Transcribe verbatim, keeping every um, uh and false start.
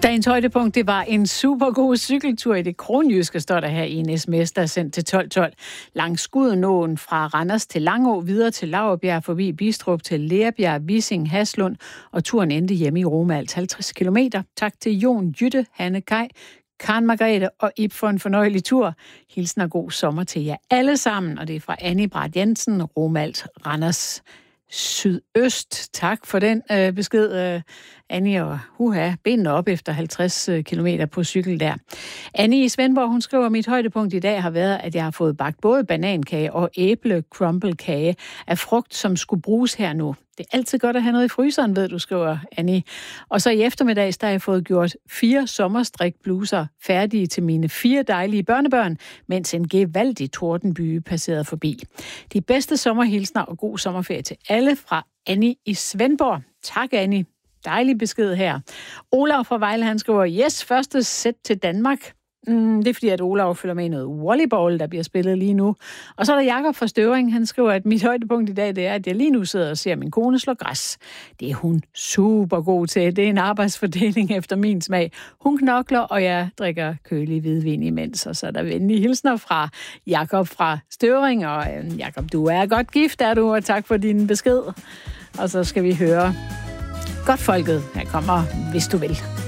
Dagens højdepunkt, det var en super god cykeltur i det kronjyske, står der her i en sms, der er sendt til tolv tolv. Langs Skudenåen fra Randers til Langå, videre til Laurbjerg, forbi Bistrup til Lærbjerg, Vissing, Haslund, og turen endte hjemme i Roma, alt halvtreds kilometer. Tak til Jon, Jytte, Hanne Kaj, Karen Margrethe og Ib for en fornøjelig tur. Hilsen og god sommer til jer alle sammen, og det er fra Annie Brad Jensen, Romalt, Randers Sydøst. Tak for den øh, besked, øh, Annie, og huha, benene op efter halvtreds kilometer på cykel der. Annie i Svendborg, hun skriver, at mit højdepunkt i dag har været, at jeg har fået bagt både banankage og æble crumble-kage af frugt, som skulle bruges her nu. Det er altid godt at have noget i fryseren, ved du, skriver Annie. Og så i eftermiddags, der har jeg fået gjort fire sommerstrikbluser færdige til mine fire dejlige børnebørn, mens en gevaldig tordenbyge passerede forbi. De bedste sommerhilsner og god sommerferie til alle fra Annie i Svendborg. Tak, Annie. Dejlig besked her. Olav fra Vejle, han skriver, yes, første sæt til Danmark. Mm, det er fordi, at Olav følger med i noget volleyball, der bliver spillet lige nu. Og så er der Jakob fra Støvring, han skriver, at mit højdepunkt i dag, det er, at jeg lige nu sidder og ser min kone slå græs. Det er hun super god til. Det er en arbejdsfordeling efter min smag. Hun knokler, og jeg drikker kølig hvidvin imens. Og så er der venlige hilsner fra Jakob fra Støvring. Og øh, Jakob, du er godt gift, er du, og tak for din besked. Og så skal vi høre Godt folket. Her kommer Hvis du vil.